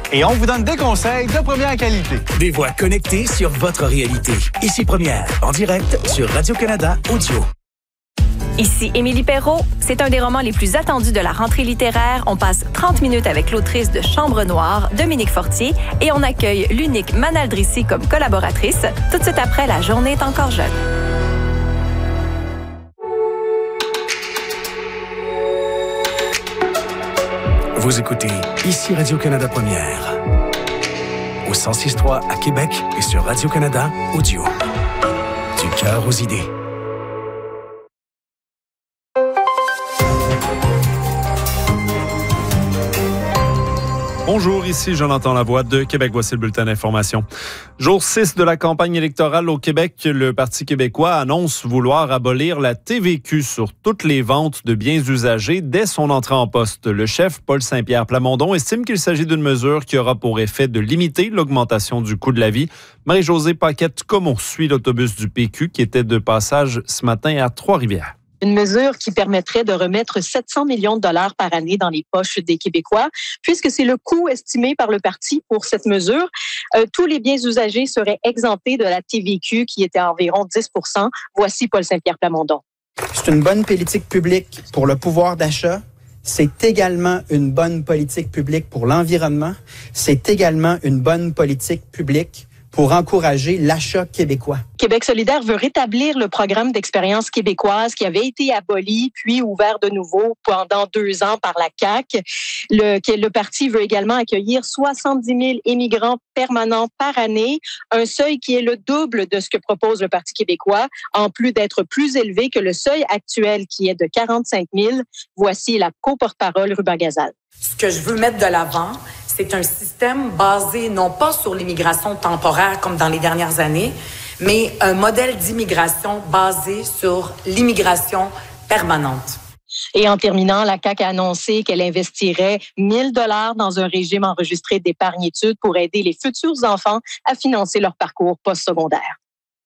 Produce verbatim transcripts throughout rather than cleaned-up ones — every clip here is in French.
Et on vous donne des conseils de première qualité. Des voix connectées sur votre réalité. Ici Première, en direct sur Radio-Canada Audio. Ici Émilie Perrault. C'est un des romans les plus attendus de la rentrée littéraire. On passe trente minutes avec l'autrice de Chambre noire, Dominique Fortier, et on accueille l'unique Manal Drissi comme collaboratrice. Tout de suite après, La journée est encore jeune. Vous écoutez Ici Radio-Canada Première. Au cent six point trois à Québec et sur Radio-Canada Audio. Du cœur aux idées. Bonjour, ici Jonathan Lavoie de Québec. Voici le bulletin d'information. Jour six de la campagne électorale au Québec, le Parti québécois annonce vouloir abolir la T V Q sur toutes les ventes de biens usagés dès son entrée en poste. Le chef, Paul Saint-Pierre Plamondon, estime qu'il s'agit d'une mesure qui aura pour effet de limiter l'augmentation du coût de la vie. Marie-Josée Paquette-Comeau suit l'autobus du P Q qui était de passage ce matin à Trois-Rivières. Une mesure qui permettrait de remettre sept cents millions de dollars par année dans les poches des Québécois, puisque c'est le coût estimé par le parti pour cette mesure. Euh, tous les biens usagés seraient exemptés de la T V Q, qui était à environ dix pour cent. Voici Paul Saint-Pierre Plamondon. C'est une bonne politique publique pour le pouvoir d'achat. C'est également une bonne politique publique pour l'environnement. C'est également une bonne politique publique pour encourager l'achat québécois. Québec solidaire veut rétablir le programme d'expérience québécoise qui avait été aboli puis ouvert de nouveau pendant deux ans par la C A Q. Le, le parti veut également accueillir soixante-dix mille immigrants permanents par année, un seuil qui est le double de ce que propose le Parti québécois, en plus d'être plus élevé que le seuil actuel qui est de quarante-cinq mille. Voici la co-porte-parole Ruba Gazal. Ce que je veux mettre de l'avant, c'est un système basé non pas sur l'immigration temporaire comme dans les dernières années, mais un modèle d'immigration basé sur l'immigration permanente. Et en terminant, la C A Q a annoncé qu'elle investirait mille dollars dans un régime enregistré d'épargne-études pour aider les futurs enfants à financer leur parcours postsecondaire.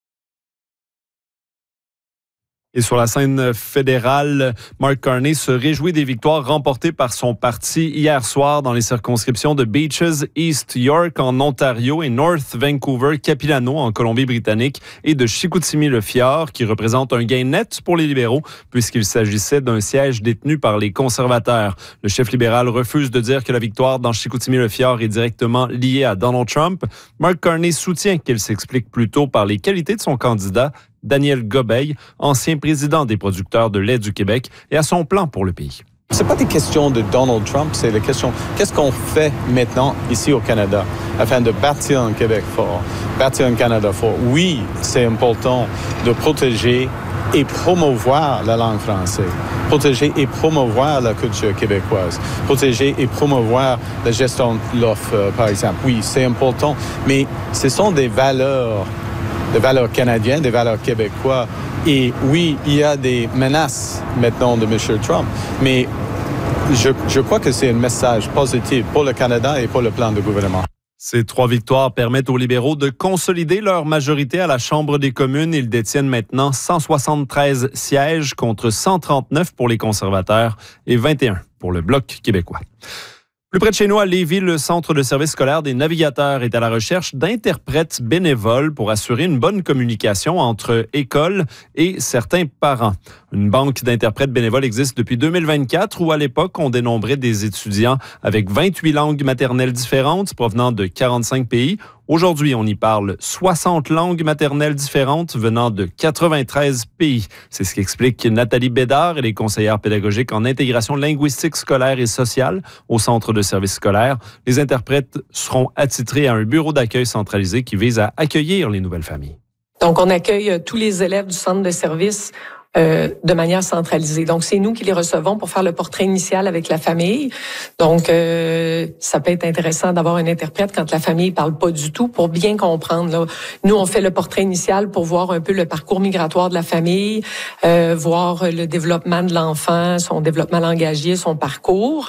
Et sur la scène fédérale, Mark Carney se réjouit des victoires remportées par son parti hier soir dans les circonscriptions de Beaches, East York en Ontario et North Vancouver-Capilano en Colombie-Britannique et de Chicoutimi-le-Fjord qui représente un gain net pour les libéraux puisqu'il s'agissait d'un siège détenu par les conservateurs. Le chef libéral refuse de dire que la victoire dans Chicoutimi-le-Fjord est directement liée à Donald Trump. Mark Carney soutient qu'elle s'explique plutôt par les qualités de son candidat, Daniel Gobeil, ancien président des producteurs de lait du Québec, et à son plan pour le pays. C'est pas des questions de Donald Trump, c'est la question qu'est-ce qu'on fait maintenant ici au Canada afin de bâtir un Québec fort, bâtir un Canada fort. Oui, c'est important de protéger et promouvoir la langue française, protéger et promouvoir la culture québécoise, protéger et promouvoir la gestion de l'offre, euh, par exemple. Oui, c'est important, mais ce sont des valeurs des valeurs canadiennes, des valeurs québécoises. Et oui, il y a des menaces maintenant de M. Trump, mais je, je crois que c'est un message positif pour le Canada et pour le plan de gouvernement. Ces trois victoires permettent aux libéraux de consolider leur majorité à la Chambre des communes. Ils détiennent maintenant cent soixante-treize sièges contre cent trente-neuf pour les conservateurs et vingt et un pour le Bloc québécois. Plus près de chez nous, à Lévis, le Centre de service scolaire des navigateurs est à la recherche d'interprètes bénévoles pour assurer une bonne communication entre écoles et certains parents. Une banque d'interprètes bénévoles existe depuis deux mille vingt-quatre où, à l'époque, on dénombrait des étudiants avec vingt-huit langues maternelles différentes provenant de quarante-cinq pays. Aujourd'hui, on y parle soixante langues maternelles différentes venant de quatre-vingt-treize pays. C'est ce qu'explique Nathalie Bédard. Elle est conseillère pédagogique en intégration linguistique scolaire et sociale au Centre de service scolaire. Les interprètes seront attitrés à un bureau d'accueil centralisé qui vise à accueillir les nouvelles familles. Donc, on accueille tous les élèves du centre de service Euh, de manière centralisée. Donc, c'est nous qui les recevons pour faire le portrait initial avec la famille. Donc, euh, ça peut être intéressant d'avoir un interprète quand la famille parle pas du tout pour bien comprendre. Là. Nous, on fait le portrait initial pour voir un peu le parcours migratoire de la famille, euh, voir le développement de l'enfant, son développement langagier, son parcours.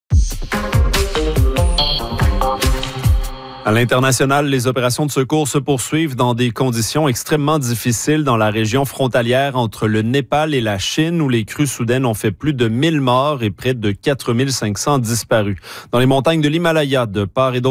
À l'international, les opérations de secours se poursuivent dans des conditions extrêmement difficiles dans la région frontalière entre le Népal et la Chine, où les crues soudaines ont fait plus de mille morts et près de quatre mille cinq cents disparus. Dans les montagnes de l'Himalaya, de part et d'autre